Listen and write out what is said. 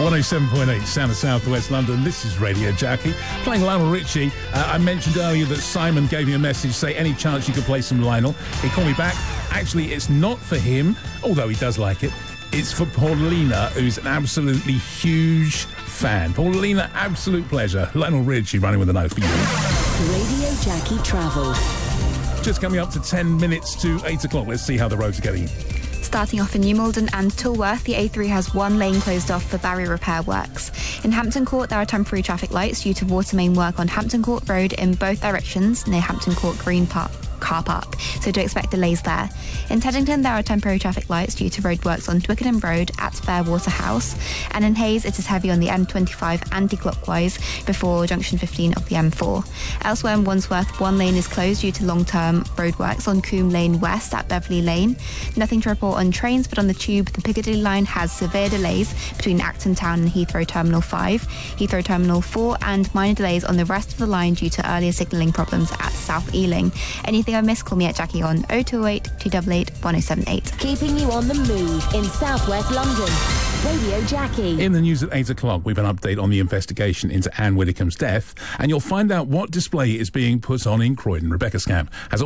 107.8 Sound of South West London. This is Radio Jackie playing Lionel Richie. I mentioned earlier that Simon gave me a message, say any chance you could play some Lionel. He called me back. Actually, it's not for him, although he does like it. It's for Paulina, who's an absolutely huge fan. Paulina, absolute pleasure. Lionel Richie running with a note for you. Radio Jackie Travel. Just coming up to 10 minutes to 8 o'clock. Let's see how the roads are getting. Starting off in New Malden and Tolworth, the A3 has one lane closed off for barrier repair works. In Hampton Court, there are temporary traffic lights due to water main work on Hampton Court Road in both directions near Hampton Court Green car park, so do expect delays there. In Teddington, there are temporary traffic lights due to roadworks on Twickenham Road at Fairwater House, and in Hayes it is heavy on the M25 anti-clockwise before junction 15 of the M4. Elsewhere in Wandsworth, one lane is closed due to long-term roadworks on Coombe Lane West at Beverley Lane. Nothing to report on trains, but on the Tube, the Piccadilly line has severe delays between Acton Town and Heathrow Terminal 5, Heathrow Terminal 4, and minor delays on the rest of the line due to earlier signalling problems at South Ealing. Anything I missed, call me at Jackie on 0208 288 1078. Keeping you on the move in southwest London. Radio Jackie. In the news at 8 o'clock, we've an update on the investigation into Anne Widdecombe's death, and you'll find out what display is being put on in Croydon. Rebecca Scamp has